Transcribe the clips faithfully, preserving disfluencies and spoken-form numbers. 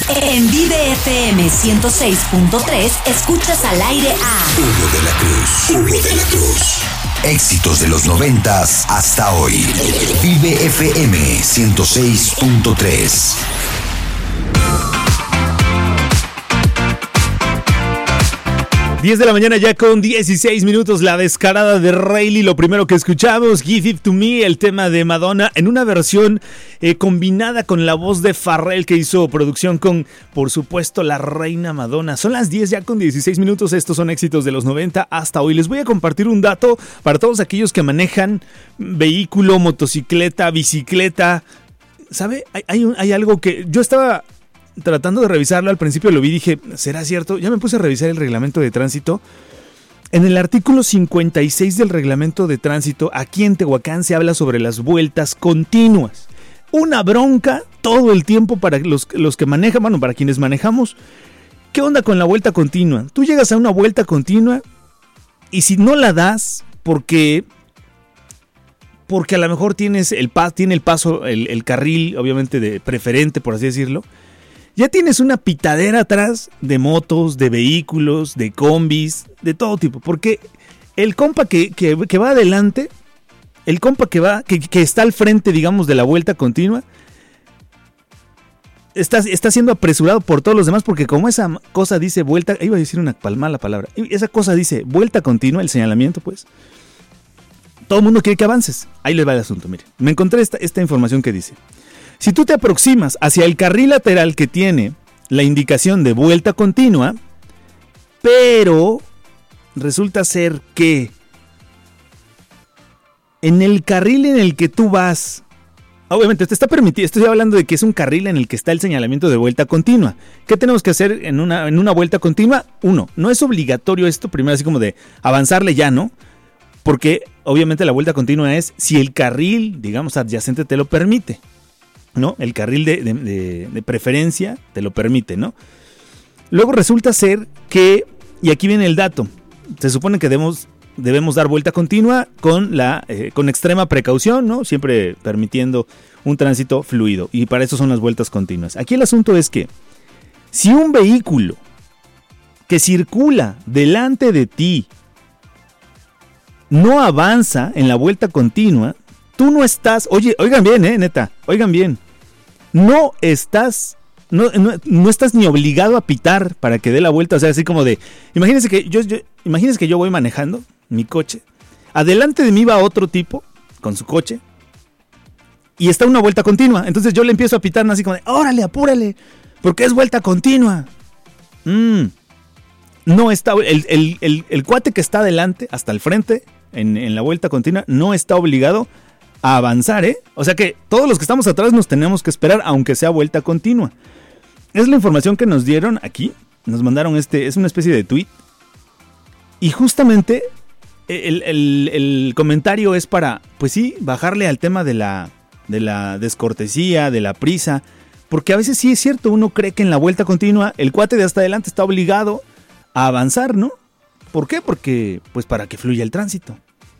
En Vive F M ciento seis punto tres escuchas al aire a Hugo de la Cruz. Hugo de la Cruz. Éxitos de los noventas hasta hoy. Vive F M ciento seis punto tres. diez de la mañana ya con dieciséis minutos, la descarada de Rayleigh. Lo primero que escuchamos, Give It To Me, el tema de Madonna, en una versión eh, combinada con la voz de Pharrell, que hizo producción con, por supuesto, la reina Madonna. Son las diez ya con dieciséis minutos, estos son éxitos de los noventa hasta hoy. Les voy a compartir un dato para todos aquellos que manejan vehículo, motocicleta, bicicleta. ¿Sabe? Hay, hay, un, hay algo que yo estaba tratando de revisarlo, al principio lo vi y dije, ¿será cierto? Ya me puse a revisar el reglamento de tránsito. En el artículo cincuenta y seis del reglamento de tránsito, aquí en Tehuacán se habla sobre las vueltas continuas. Una bronca todo el tiempo para los, los que manejan, bueno, para quienes manejamos. ¿Qué onda con la vuelta continua? Tú llegas a una vuelta continua y si no la das, porque... porque a lo mejor tienes el, tiene el paso, el, el carril, obviamente de preferente, por así decirlo, ya tienes una pitadera atrás de motos, de vehículos, de combis, de todo tipo. Porque el compa que, que, que va adelante, el compa que va, que, que está al frente, digamos, de la vuelta continua, está, está siendo apresurado por todos los demás, porque como esa cosa dice vuelta, iba a decir una mala palabra, esa cosa dice vuelta continua, el señalamiento, pues, todo el mundo quiere que avances. Ahí les va el asunto, mire. Me encontré esta, esta información que dice: si tú te aproximas hacia el carril lateral que tiene la indicación de vuelta continua, pero resulta ser que en el carril en el que tú vas, obviamente te está permitido, estoy hablando de que es un carril en el que está el señalamiento de vuelta continua. ¿Qué tenemos que hacer en una, en una vuelta continua? Uno, no es obligatorio esto, primero así como de avanzarle ya, ¿no? Porque obviamente la vuelta continua es si el carril, digamos, adyacente te lo permite, ¿no? El carril de, de, de, de preferencia te lo permite, ¿no? Luego resulta ser que, y aquí viene el dato, se supone que debemos, debemos dar vuelta continua con, la, eh, con extrema precaución, ¿no? Siempre permitiendo un tránsito fluido, y para eso son las vueltas continuas. Aquí el asunto es que si un vehículo que circula delante de ti no avanza en la vuelta continua, tú no estás, oye, oigan bien, eh, neta, oigan bien, no estás, no, no, no estás ni obligado a pitar para que dé la vuelta, o sea, así como de, imagínense que yo, yo, imagínense que yo voy manejando mi coche, adelante de mí va otro tipo con su coche y está una vuelta continua, entonces yo le empiezo a pitar, ¿no? Así como de, órale, apúrale, porque es vuelta continua. Mm, no está, el, el, el, el cuate que está adelante, hasta el frente, en, en la vuelta continua, no está obligado a avanzar, ¿eh? O sea que todos los que estamos atrás nos tenemos que esperar, aunque sea vuelta continua. Es la información que nos dieron aquí. Nos mandaron este, es una especie de tweet. Y justamente el, el, el comentario es para, pues sí, bajarle al tema de la, de la descortesía, de la prisa. Porque a veces sí es cierto, uno cree que en la vuelta continua el cuate de hasta adelante está obligado a avanzar, ¿no? ¿Por qué? Porque, pues para que fluya el tránsito.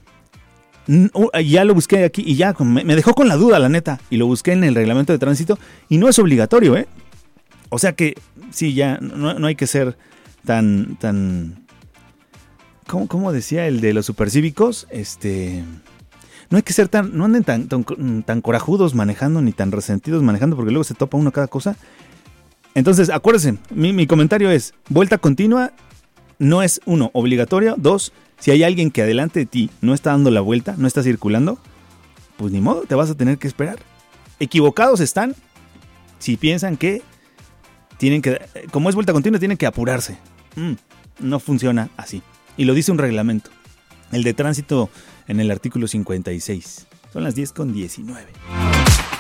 Ya lo busqué aquí y ya me dejó con la duda, la neta, y lo busqué en el reglamento de tránsito y no es obligatorio, ¿eh? O sea que sí, ya no, no hay que ser tan tan ¿cómo, cómo decía el de los supercívicos? Este, no hay que ser tan, no anden tan, tan tan corajudos manejando ni tan resentidos manejando, porque luego se topa uno cada cosa. Entonces, acuérdense, mi, mi comentario es: vuelta continua no es, uno, obligatorio, dos, si hay alguien que adelante de ti no está dando la vuelta, no está circulando, pues ni modo, te vas a tener que esperar. Equivocados están si piensan que tienen que, como es vuelta continua, tienen que apurarse. Mm, no funciona así. Y lo dice un reglamento, el de tránsito en el artículo cincuenta y seis. Son las diez con diecinueve.